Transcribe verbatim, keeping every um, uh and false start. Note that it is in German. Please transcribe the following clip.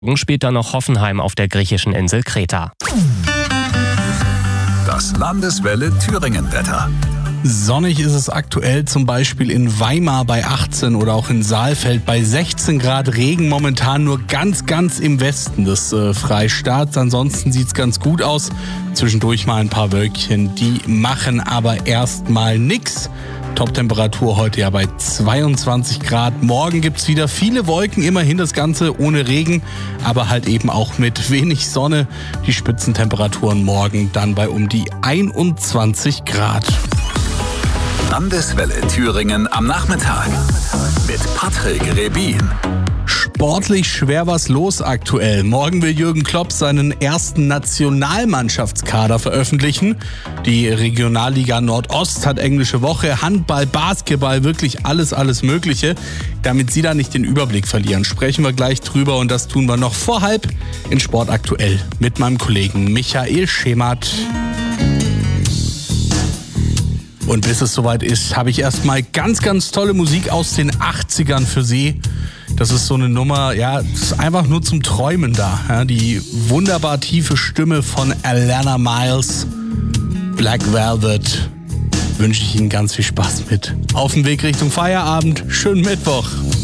Morgen spielt dann noch Hoffenheim auf der griechischen Insel Kreta. Das Landeswelle Thüringen-Wetter. Sonnig ist es aktuell zum Beispiel in Weimar bei achtzehn oder auch in Saalfeld bei sechzehn Grad. Regen momentan nur ganz, ganz im Westen des äh, Freistaats. Ansonsten sieht es ganz gut aus. Zwischendurch mal ein paar Wölkchen, die machen aber erstmal nix. Top-Temperatur heute ja bei zweiundzwanzig Grad. Morgen gibt's wieder viele Wolken, immerhin das Ganze ohne Regen, aber halt eben auch mit wenig Sonne. Die Spitzentemperaturen morgen dann bei um die einundzwanzig Grad. Landeswelle Thüringen am Nachmittag mit Patrick Rebin. Sportlich schwer was los aktuell. Morgen will Jürgen Klopp seinen ersten Nationalmannschaftskader veröffentlichen. Die Regionalliga Nordost hat englische Woche, Handball, Basketball, wirklich alles, alles Mögliche. Damit Sie da nicht den Überblick verlieren, sprechen wir gleich drüber und das tun wir noch vor halb in Sport aktuell mit meinem Kollegen Michael Schemert. Und bis es soweit ist, habe ich erstmal ganz, ganz tolle Musik aus den achtzigern für Sie. Das ist so eine Nummer, ja, das ist einfach nur zum Träumen da. Ja, die wunderbar tiefe Stimme von Alana Miles, Black Velvet, wünsche ich Ihnen ganz viel Spaß mit. Auf dem Weg Richtung Feierabend, schönen Mittwoch.